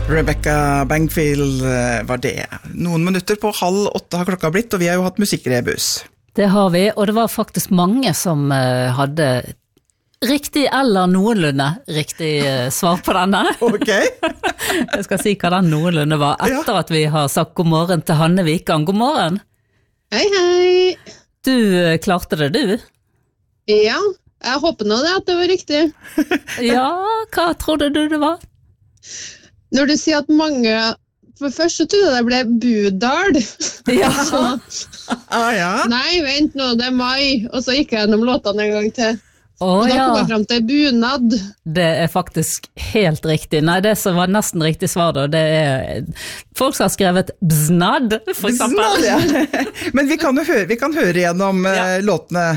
Rebecca Bangfield var det. Noen minutter på 7:30 har klokka blitt, og vi har jo hatt musikkrebus. Det har vi, og det var faktisk mange som hadde riktig eller noenlunde riktig svar på denne. Ok. Jeg skal si hva den noenlunde var, etter at vi har sagt god morgen til Hanne Vikan. God morgen. Hei, hei. Du klarte det, du? Ja, jeg håper nå det at det var riktig. Ja, hva trodde du det var? Når du sier at mange... For først så trodde jeg det ble Budal. Ja. Ja. Nei, vent nå, det mai. Og så gikk jeg gjennom låtene en gang til. Og da ja, kom jeg frem til bunad. det faktisk helt riktig. Nei, det som var nesten riktig svar da, det folk som har skrevet bznad, for eksempel. Bznad, ja. Men vi kan høre gjennom låtene.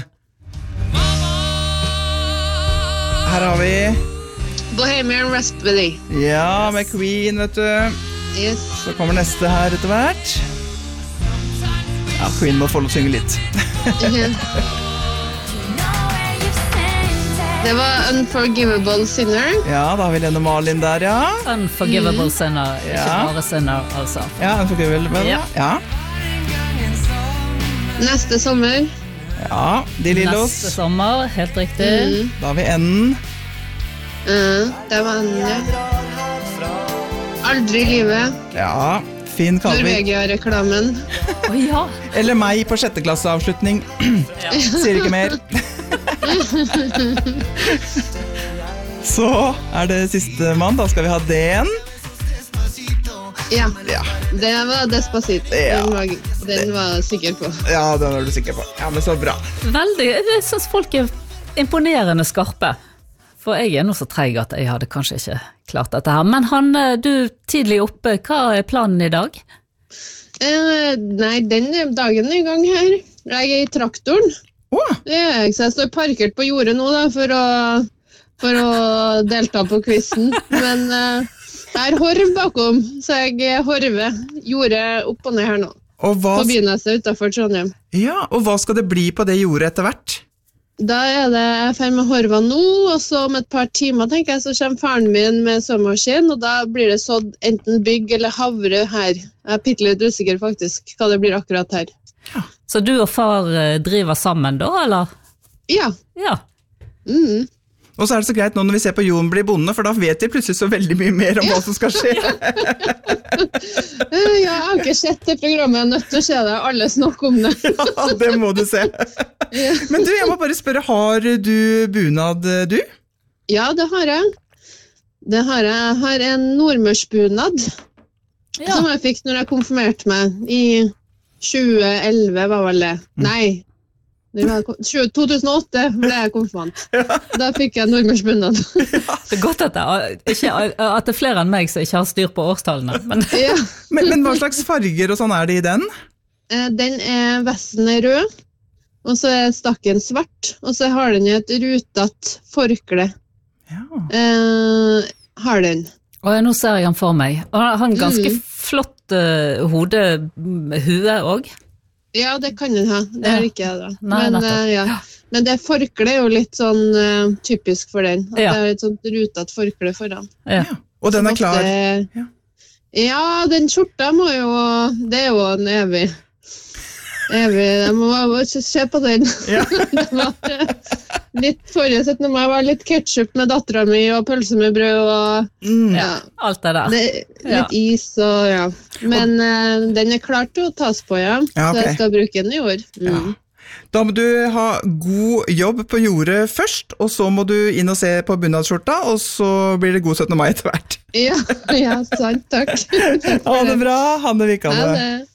Her har vi... Bohemian Rhapsody. Ja, med Queen, vet du. Yes. Så kommer neste her etter hvert. Ja, Queen må få lov å synge litt. Det var Unforgivable Sinner. Ja, da har vi Lene Marlin der, ja. Unforgivable sinner, ikke Ja. bare sinner, altså. Ja, Unforgivable, Ja. ja. Neste sommer. Ja, De Lillos. Neste sommer, helt riktig. Da har vi Enden. Det var en, ja. Aldri i livet. Ja, Finn Kalvik. Norvegia-reklamen. Ja. Eller meg på 6. klasseavslutning. Sier ikke mer. Så det siste mann, da skal vi ha den. Ja, Ja, det var Despacito. Ja. Den var jeg sikker på. ja den er du sikker på. Ja, men så bra. Veldig, jeg synes folk imponerende skarpe. For jeg nå så treg at jeg hadde kanskje ikke klart dette her. Men han, du tidlig oppe, hva planen i dag? Nei, den dagen er i gang her. Jeg i traktoren. Det er jeg, så jeg står parkert på jordet nå da, for å delta på quizen. Men det er horv bakom, så jeg horver jordet opp og ned her nå. Og På Byneset utenfor Trondheim. Ja, og hva skal det bli på det jordet etter hvert? Da det jeg ferdig med horva nå, og så om et par timer tenker jeg, så kommer faren min med såmaskin, og da blir det sådd enten bygg eller havre her. Jeg er litt usikker faktisk hva det blir akkurat her. Så du og far driver sammen da, eller? Ja. Ja. Og så det så greit nå når vi ser på Jon bli bonde, for da vet vi plutselig så veldig mye mer om hva som skal skje. Jeg har ikke sett det programmet, jeg er nødt til å se det, alle snakker om det. Ja, det må du se. Men du, jeg må bare spørre, har du bunad, du? Ja, det har jeg. Jeg har en nordmørsbunad, som jeg fikk når jeg konfirmerte meg i 2011, var vel det? Nei, 2008 ble jeg konfirmant. Da fikk jeg nordmørsbunad. Det godt at det flere enn meg som ikke har styr på årstallene. Men, men hva slags farger og sånn det i den? Den vesten rød, og så stakken svart, og så har den et rutet forkle. Ja. Har den. og nå ser jeg han for meg. Og han ganske flott hue også. Ja, det kan den ha. Det er ikke jeg da. Nei, Men det forkle jo litt sånn typisk for den. At det et sånt rutet forkle foran. Ja. Og den klar? Ja, den skjorta må jo... Det jo en evig... Jeg må se på den. Ja. Det var litt forrige sett når jeg var litt ketchup med datteren min og pølse med brød og alt det der. Litt is og Men den klar til å tas på, så jeg skal bruke den i år. Da må du ha god jobb på jordet først, og så må du inn og se på bunadsskjorta, og så blir det god 17. mai etter hvert. Ja, sant, takk. Ha det bra, Hanne Vikan. Ha det.